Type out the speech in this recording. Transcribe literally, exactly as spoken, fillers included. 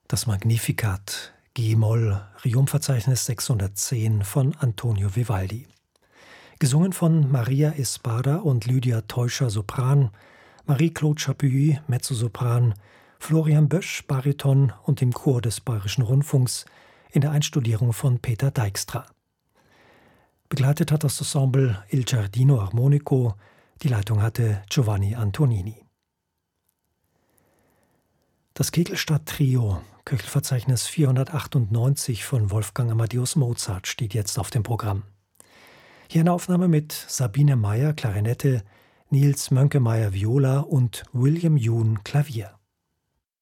Das Magnificat, G-Moll, Regiumverzeichnis sechshundertzehn von Antonio Vivaldi. Gesungen von Maria Espada und Lydia Teuscher Sopran, Marie-Claude Chapuis Mezzosopran, Florian Bösch Bariton und im Chor des Bayerischen Rundfunks in der Einstudierung von Peter Dijkstra. Begleitet hat das Ensemble Il Giardino Armonico, die Leitung hatte Giovanni Antonini. Das Kegelstadt-Trio, Köchelverzeichnis vierhundertachtundneunzig von Wolfgang Amadeus Mozart, steht jetzt auf dem Programm. Hier eine Aufnahme mit Sabine Meyer, Klarinette, Nils Mönkemeyer, Viola und William Yoon, Klavier.